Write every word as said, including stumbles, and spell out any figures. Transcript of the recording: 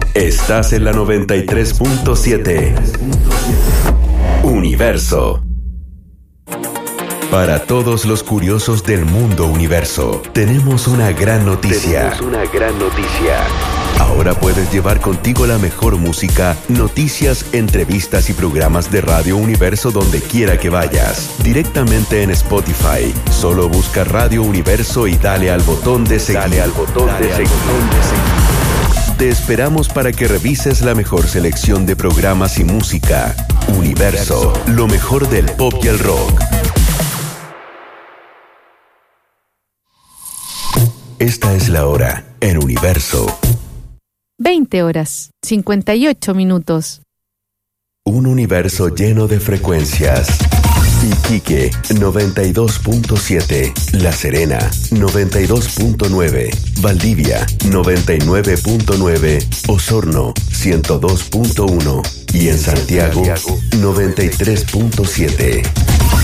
Estás en la noventa y tres punto siete. Universo. Para todos los curiosos del mundo universo, tenemos una gran noticia. Tenemos una gran noticia. Ahora puedes llevar contigo la mejor música, noticias, entrevistas y programas de Radio Universo donde quiera que vayas. Directamente en Spotify. Solo busca Radio Universo y dale al botón de seguir. Dale al botón de seguir. Te esperamos para que revises la mejor selección de programas y música. Universo, lo mejor del pop y el rock. Esta es la hora en Universo. veinte horas, cincuenta y ocho minutos. Un universo lleno de frecuencias. Iquique, noventa y dos punto siete. La Serena, noventa y dos punto nueve. Valdivia, noventa y nueve punto nueve. Osorno, ciento dos punto uno. Y en Santiago, noventa y tres punto siete.